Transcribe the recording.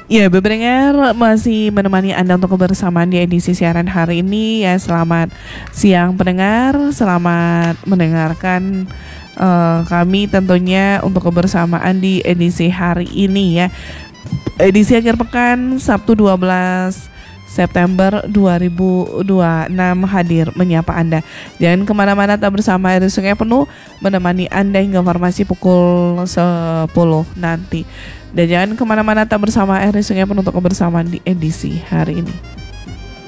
Ya, pendengar masih menemani Anda untuk kebersamaan di edisi siaran hari ini ya. Selamat siang pendengar, selamat mendengarkan kami tentunya untuk kebersamaan di edisi hari ini ya. Edisi akhir pekan Sabtu 12 September 2026 hadir menyapa Anda. Jangan kemana-mana, tetap bersama RRI Sungai Penuh menemani Anda hingga informasi pukul 10 nanti. Dan jangan kemana-mana, tetap bersama RRI Sungai Penuh untuk kebersamaan di edisi hari ini.